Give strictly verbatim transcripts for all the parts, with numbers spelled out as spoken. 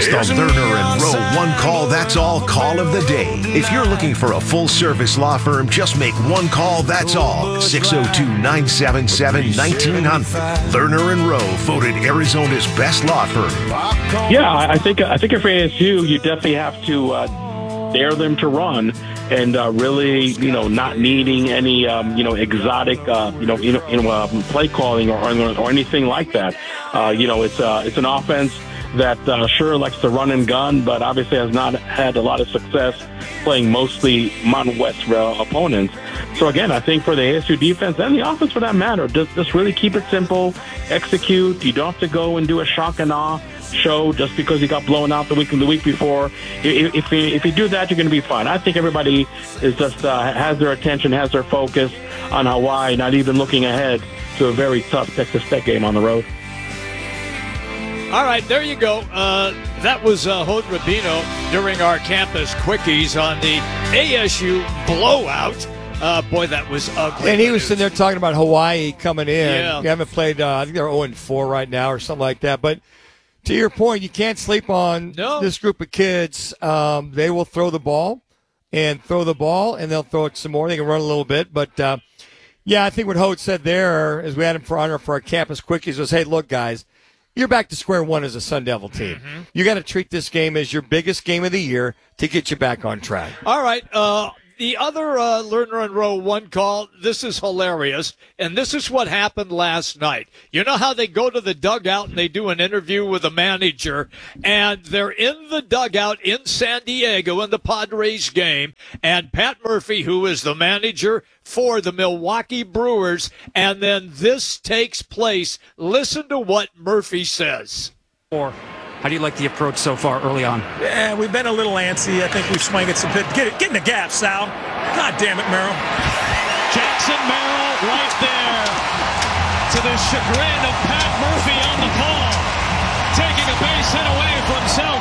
It's the Lerner and Rowe One Call That's All call of the day. If you're looking for a full-service law firm, just make one call, that's all. six oh two, nine seven seven, nineteen hundred. Lerner and Rowe, voted Arizona's best law firm. Yeah, I think I think if A S U, you definitely have to uh, dare them to run. And uh, really, you know, not needing any, um, you know, exotic, uh, you know, you know, you know uh, play calling or, or or anything like that. Uh, you know, it's uh, it's an offense that uh, sure likes to run and gun, but obviously has not had a lot of success playing mostly Mountain West uh, opponents. So again, I think for the A S U defense and the offense for that matter, just just really keep it simple, execute. You don't have to go and do a shock and awe show just because you got blown out the week the week before. If, if, you, if you do that, you're going to be fine. I think everybody is just uh, has their attention, has their focus on Hawaii, not even looking ahead to a very tough Texas Tech game on the road. All right, there you go. Uh, that was uh, Holt Rubino during our campus quickies on the A S U blowout. Uh, boy, that was ugly. And he was sitting there talking about Hawaii coming in. Yeah. You haven't played, uh, I think they're oh and four right now or something like that. But to your point, you can't sleep on no. this group of kids. Um, they will throw the ball and throw the ball, and they'll throw it some more. They can run a little bit. But, uh, yeah, I think what Holt said there, as we had him for honor for our campus quickies, was, hey, look, guys, you're back to square one as a Sun Devil team. Mm-hmm. You got to treat this game as your biggest game of the year to get you back on track. All right. Uh, the other uh, Lerner and Rowe one call, this is hilarious, and this is what happened last night. You know how they go to the dugout and they do an interview with the manager, and they're in the dugout in San Diego in the Padres game, and Pat Murphy, who is the manager for the Milwaukee Brewers, and then this takes place. Listen to what Murphy says. Or how do you like the approach so far early on? Yeah, we've been a little antsy. I think we've swung it some bit. Get it, get in the gap, Sal. God damn it, Merrill. Jackson Merrill right there to the chagrin of Pat Murphy on the call, taking a base hit away from Sal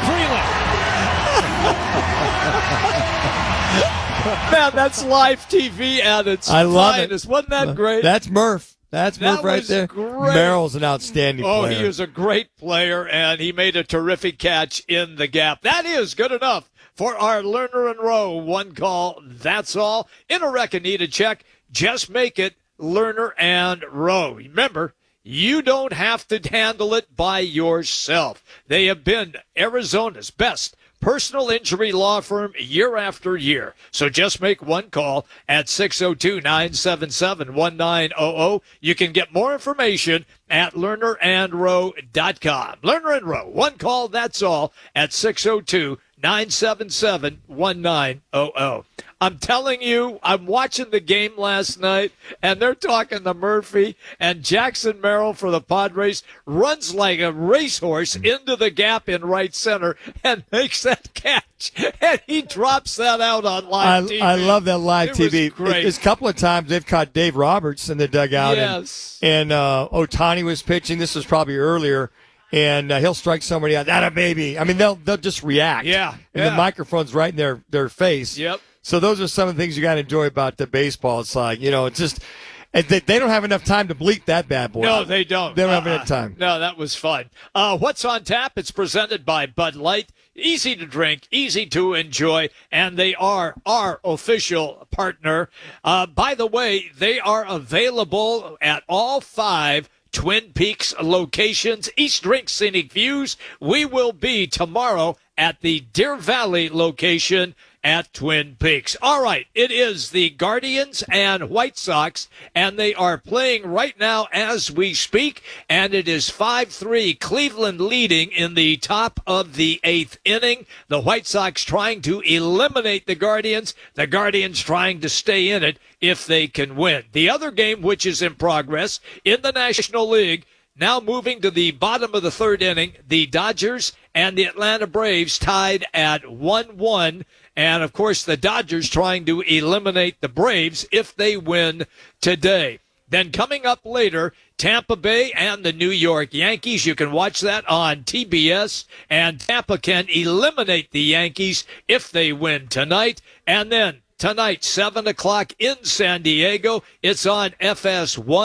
Freeland. Man, that's live T V at its I love finest. it. Wasn't that great? That's Murph. That's That Murph right was there. great. Merrill's an outstanding Oh, player. he is a great player, and he made a terrific catch in the gap. That is good enough for our Lerner and Rowe one call. That's all. In a wreck and need a check, just make it Lerner and Rowe. Remember, you don't have to handle it by yourself. They have been Arizona's best personal injury law firm year after year. So just make one call at six oh two, nine seven seven, one nine hundred. You can get more information at lerner and rowe dot com. Lerner and Rowe, one call, that's all, at six oh two, nine seven seven, one nine hundred. I'm telling you, I'm watching the game last night, and they're talking to Murphy, and Jackson Merrill for the Padres runs like a racehorse into the gap in right center and makes that catch, and he drops that out on live I, T V. I love that live It T V. was great. There's a couple of times they've caught Dave Roberts in the dugout. Yes. And, and uh, Ohtani was pitching. This was probably earlier. And uh, he'll strike somebody out. That a baby. I mean, they'll they'll just react. Yeah. And yeah. the microphone's right in their, their face. Yep. So those are some of the things you got to enjoy about the baseball. It's like, you know, it's just they, they don't have enough time to bleep that bad boy. No, they don't. They don't uh, have enough time. No, that was fun. Uh, what's on tap? It's presented by Bud Light. Easy to drink, easy to enjoy, and they are our official partner. Uh, by the way, they are available at all five Twin Peaks locations. East Drink Scenic Views. We will be tomorrow at the Deer Valley location at Twin Peaks. All right, it is the Guardians and White Sox, and they are playing right now as we speak, and it is five three, Cleveland leading in the top of the eighth inning. The White Sox trying to eliminate the Guardians, the Guardians trying to stay in it if they can win. The other game, which is in progress in the National League, now moving to the bottom of the third inning, the Dodgers and the Atlanta Braves tied at one one. And, of course, the Dodgers trying to eliminate the Braves if they win today. Then coming up later, Tampa Bay and the New York Yankees. You can watch that on T B S. And Tampa can eliminate the Yankees if they win tonight. And then tonight, seven o'clock in San Diego, it's on F S one.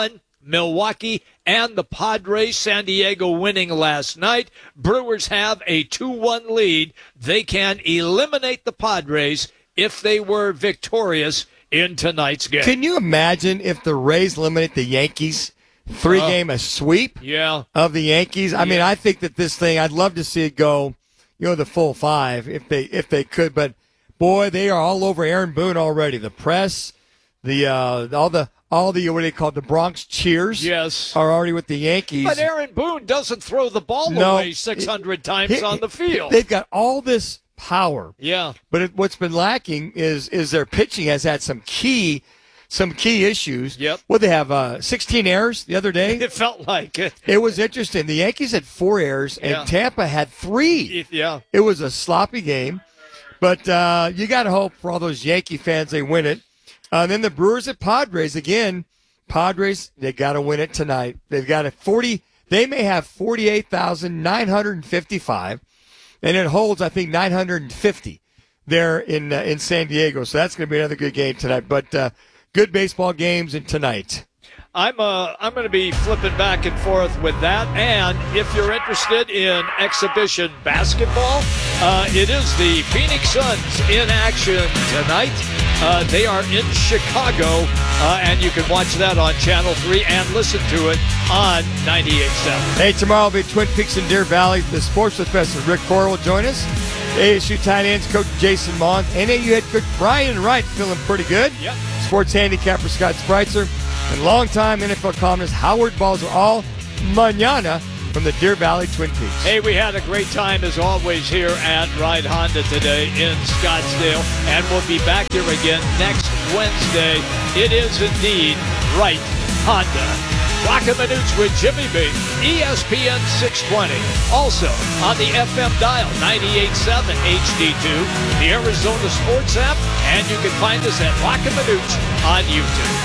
Milwaukee and the Padres. San Diego winning last night. Brewers have a two one lead. They can eliminate the Padres if they were victorious in tonight's game. Can you imagine if the Rays eliminate the Yankees? Three-game a sweep yeah. of the Yankees. I yeah. mean, I think that this thing, I'd love to see it go, you know, the full five if they if they could. But, boy, they are all over Aaron Boone already. The press, the uh, all the, all the what do they call it, the Bronx cheers yes. are already with the Yankees. But Aaron Boone doesn't throw the ball no, away six hundred it, times it, on the field. They've got all this power. Yeah. But it, what's been lacking is is their pitching has had some key some key issues. Yep. What they have uh, sixteen errors the other day. It felt like it. It was interesting. The Yankees had four errors and Yeah. Tampa had three. It- yeah. It was a sloppy game, but uh, you got to hope for all those Yankee fans they win it. Uh, and then the Brewers at Padres again. Padres, they got to win it tonight. They've got a forty. They may have forty-eight thousand nine hundred fifty-five, and it holds I think nine hundred fifty there in uh, in San Diego. So that's going to be another good game tonight. But uh, good baseball games in tonight. I'm uh, I'm going to be flipping back and forth with that. And if you're interested in exhibition basketball, uh, it is the Phoenix Suns in action tonight. Uh, they are in Chicago, uh, and you can watch that on Channel three and listen to it on ninety-eight point seven. Hey, tomorrow will be Twin Peaks and Deer Valley. The sports professor Rick Corr will join us. A S U tight ends coach Jason Mons. N A U head coach Brian Wright feeling pretty good. Yep. Sports handicapper Scott Spreitzer. And longtime N F L columnist Howard Balzer, all mañana from the Deer Valley Twin Peaks. Hey, we had a great time as always here at Ride Honda today in Scottsdale, and we'll be back here again next Wednesday. It is indeed Right Honda. Rockin' Minutes with Jimmy B, E S P N six twenty. Also on the F M dial, ninety-eight point seven H D two, the Arizona Sports app, and you can find us at Rockin' Minutes on YouTube.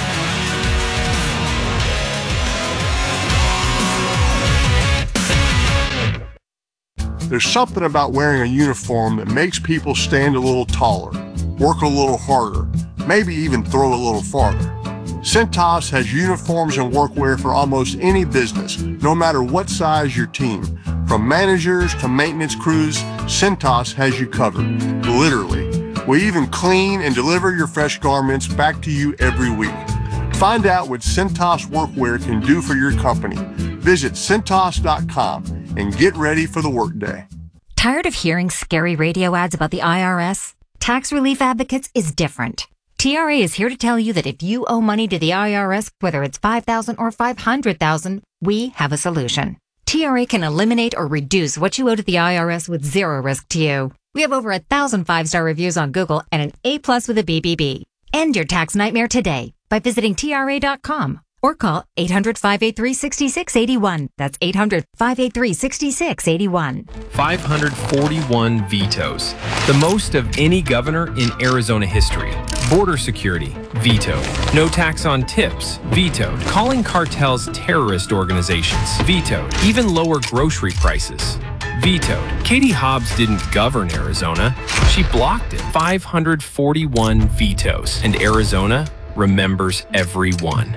There's something about wearing a uniform that makes people stand a little taller, work a little harder, maybe even throw a little farther. Cintas has uniforms and workwear for almost any business, no matter what size your team. From managers to maintenance crews, Cintas has you covered, literally. We even clean and deliver your fresh garments back to you every week. Find out what Cintas workwear can do for your company. Visit Cintas dot com and get ready for the workday. Tired of hearing scary radio ads about the I R S? Tax Relief Advocates is different. T R A is here to tell you that if you owe money to the I R S, whether it's five thousand dollars or five hundred thousand dollars, we have a solution. T R A can eliminate or reduce what you owe to the I R S with zero risk to you. We have over a thousand five-star reviews on Google and an A plus with a B B B. End your tax nightmare today by visiting T R A dot com or call eight hundred, five eight three, six six eight one. That's eight hundred, five eight three, six six eight one. five hundred forty-one vetoes, the most of any governor in Arizona history. Border security, vetoed. No tax on tips, vetoed. Calling cartels terrorist organizations, vetoed. Even lower grocery prices, vetoed. Katie Hobbs didn't govern Arizona, she blocked it. five hundred forty-one vetoes, and Arizona remembers every one.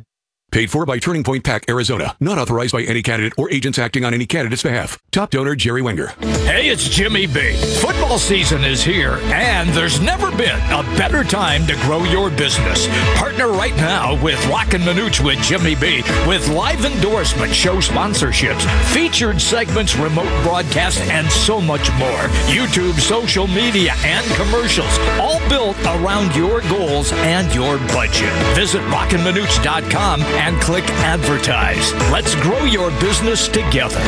Paid for by Turning Point Pack, Arizona. Not authorized by any candidate or agents acting on any candidate's behalf. Top donor, Jerry Wenger. Hey, it's Jimmy B. Football season is here, and there's never been a better time to grow your business. Partner right now with Rockin' Minutes with Jimmy B. with live endorsement, show sponsorships, featured segments, remote broadcasts, and so much more. YouTube, social media, and commercials, all built around your goals and your budget. Visit Rockin Minutes dot com and click advertise. Let's grow your business together.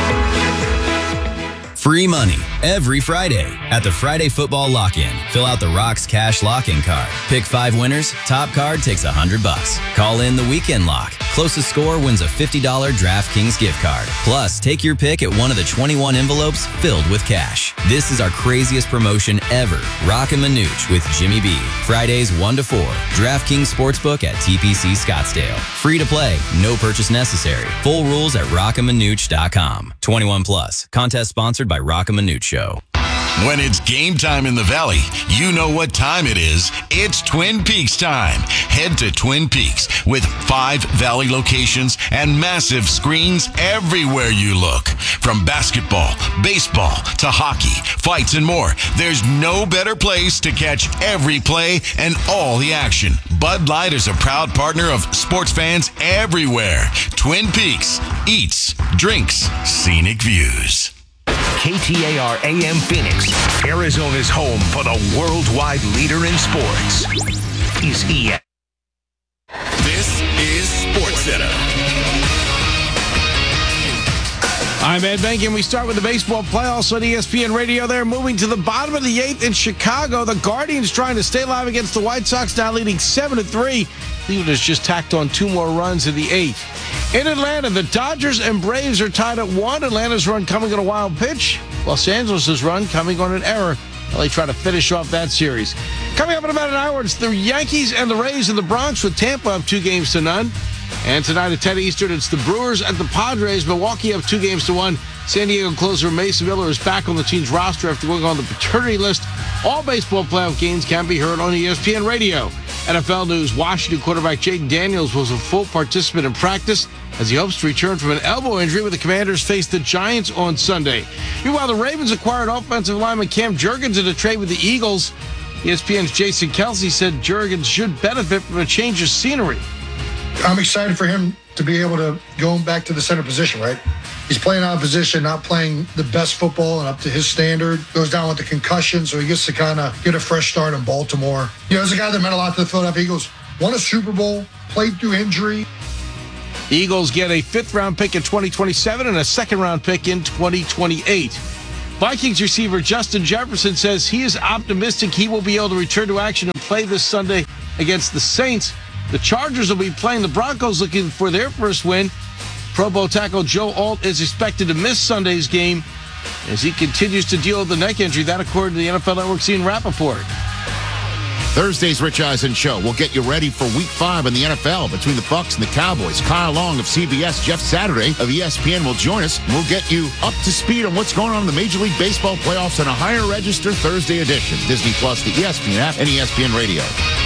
Free money every Friday at the Friday Football Lock-In. Fill out the Rocks Cash Lock-In card. Pick five winners. Top card takes a hundred bucks. Call in the Weekend Lock. Closest score wins a fifty dollars DraftKings gift card. Plus, take your pick at one of the twenty-one envelopes filled with cash. This is our craziest promotion ever. Rockin' Manooch with Jimmy B. Fridays one to four. DraftKings Sportsbook at T P C Scottsdale. Free to play. No purchase necessary. Full rules at Rockin Manooch dot com. twenty-one plus. Contest sponsored by Rockin Manooch Show. When it's game time in the Valley, you know what time it is. It's Twin Peaks time. Head to Twin Peaks with five Valley locations and massive screens everywhere you look. From basketball, baseball, to hockey, fights, and more, there's no better place to catch every play and all the action. Bud Light is a proud partner of sports fans everywhere. Twin Peaks, eats, drinks, scenic views. K T A R A M Phoenix, Arizona's home for the worldwide leader in sports. Is E S P N. This is SportsCenter. I'm Ed Benkin. We start with the baseball playoffs on E S P N Radio. They're moving to the bottom of the eighth in Chicago. The Guardians trying to stay alive against the White Sox, now leading seven to three. Cleveland has just tacked on two more runs in the eighth. In Atlanta, the Dodgers and Braves are tied at one. Atlanta's run coming on a wild pitch. Los Angeles' run coming on an error. Well, they try to finish off that series. Coming up in about an hour, it's the Yankees and the Rays in the Bronx with Tampa up two games to none. And tonight at ten Eastern, it's the Brewers at the Padres. Milwaukee up two games to one. San Diego closer Mason Miller is back on the team's roster after going on the paternity list. All baseball playoff games can be heard on E S P N Radio. N F L news, Washington quarterback Jaden Daniels was a full participant in practice as he hopes to return from an elbow injury when the Commanders face the Giants on Sunday. Meanwhile, the Ravens acquired offensive lineman Cam Jurgens in a trade with the Eagles. E S P N's Jason Kelsey said Jurgens should benefit from a change of scenery. I'm excited for him to be able to go back to the center position, right? He's playing out of position, not playing the best football and up to his standard. Goes down with the concussion, so he gets to kind of get a fresh start in Baltimore. You know, as a guy that meant a lot to the Philadelphia Eagles, won a Super Bowl, played through injury. The Eagles get a fifth-round pick in twenty twenty-seven and a second-round pick in twenty twenty-eight. Vikings receiver Justin Jefferson says he is optimistic he will be able to return to action and play this Sunday against the Saints. The Chargers will be playing the Broncos, looking for their first win. Pro Bowl tackle Joe Alt is expected to miss Sunday's game as he continues to deal with the neck injury. That according to the N F L Network's Ian Rappaport. Thursday's Rich Eisen Show will get you ready for Week five in the N F L between the Bucs and the Cowboys. Kyle Long of C B S, Jeff Saturday of E S P N will join us. We'll get you up to speed on what's going on in the Major League Baseball playoffs on a higher register Thursday edition. Disney Plus, the E S P N app, and E S P N Radio.